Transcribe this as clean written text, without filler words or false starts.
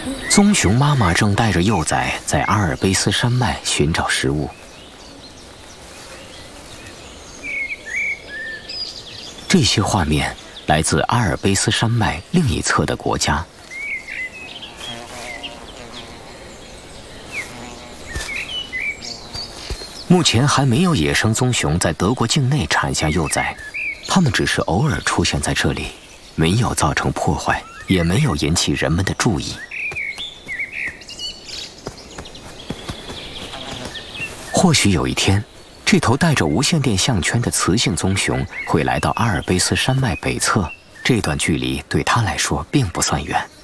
棕熊妈妈正带着幼崽在阿尔卑斯山脉寻找食物。这些画面来自阿尔卑斯山脉另一侧的国家。目前还没有野生棕熊在德国境内产下幼崽，它们只是偶尔出现在这里，没有造成破坏，也没有引起人们的注意。或许有一天，这头带着无线电项圈的雌性棕熊会来到阿尔卑斯山脉北侧，这段距离对它来说并不算远。